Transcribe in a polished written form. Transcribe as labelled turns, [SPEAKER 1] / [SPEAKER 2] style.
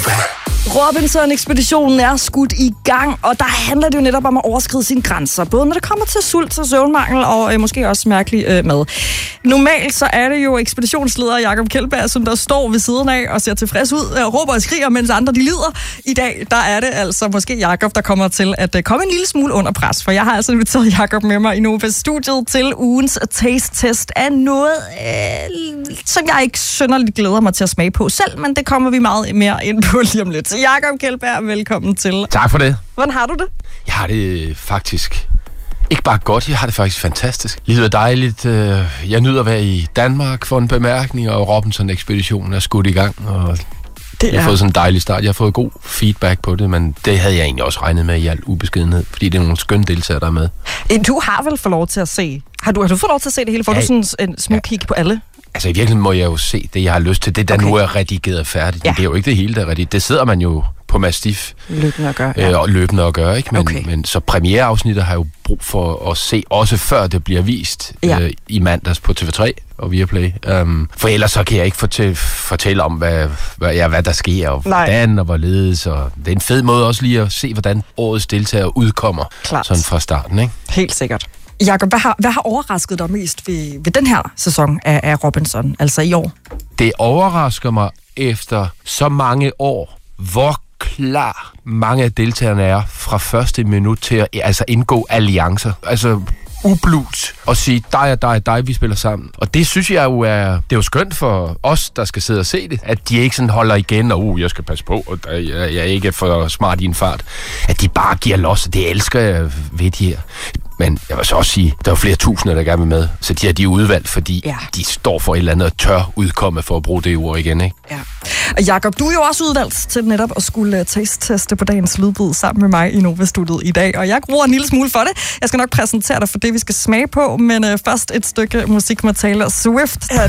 [SPEAKER 1] Nova.
[SPEAKER 2] Robinson-ekspeditionen er skudt i gang, og der handler det jo netop om at overskride sine grænser. Både når det kommer til sult og søvnmangel, og måske også mærkelig mad. Normalt så er det jo ekspeditionsleder Jakob Kjeldberg, som der står ved siden af og ser tilfreds ud, og råber og skriger, mens andre de lider. I dag, der er det altså måske Jakob, der kommer til at komme en lille smule under pres. For jeg har altså inviteret Jakob med mig i Nova-studiet til ugens taste-test af noget, som jeg ikke synderligt glæder mig til at smage på selv, men det kommer vi meget mere ind på lige om lidt. Så Jakob Kjeldberg, velkommen til.
[SPEAKER 3] Tak for det.
[SPEAKER 2] Hvordan har du det?
[SPEAKER 3] Jeg har det faktisk ikke bare godt, jeg har det faktisk fantastisk. Livet er dejligt. Jeg nyder at være i Danmark for en bemærkning, og Robinson-ekspeditionen er skudt i gang. Og jeg har fået sådan en dejlig start. Jeg har fået god feedback på det, men det havde jeg egentlig også regnet med i al ubeskedenhed, fordi det er nogle skønne deltagere, der er med.
[SPEAKER 2] Du har vel fået lov til at se? Har du fået lov til at se det hele? Får du sådan en smuk kig på alle?
[SPEAKER 3] Altså i virkeligheden må jeg jo se det, jeg har lyst til. Det, der nu er redigeret færdigt. Men det er jo ikke det hele, der er redigeret. Det sidder man jo på Mastiff løbende at gøre, ikke? Men så premiereafsnittet har jo brug for at se, også før det bliver vist i mandags på TV3 og Viaplay. For ellers så kan jeg ikke fortælle om, hvad der sker, og hvordan og hvorledes. Og det er en fed måde også lige at se, hvordan årets deltager udkommer.
[SPEAKER 2] Klart.
[SPEAKER 3] Sådan fra starten, ikke?
[SPEAKER 2] Helt sikkert. Jakob, hvad har overrasket dig mest ved den her sæson af Robinson, altså i år?
[SPEAKER 3] Det overrasker mig efter så mange år, hvor klar mange af deltagerne er fra første minut til at indgå alliancer. Altså ublut og sige, dig, vi spiller sammen. Og det synes jeg jo det er jo skønt for os, der skal sidde og se det, at de ikke sådan holder igen, og jeg skal passe på, og jeg er ikke for smart i en fart. At de bare giver los, og det elsker jeg ved de her. Men jeg vil så også sige, der er flere tusinde, der gerne vil med. Så de er udvalgt, fordi de står for et eller andet tør udkomme for at bruge det ord igen, ikke?
[SPEAKER 2] Ja. Og Jakob, du er jo også udvalgt til netop at skulle taste på dagens lydbid sammen med mig i Nova-studiet i dag. Og jeg gruer en lille smule for det. Jeg skal nok præsentere dig for det, vi skal smage på. Men først et stykke musik med Taylor Swift. Her er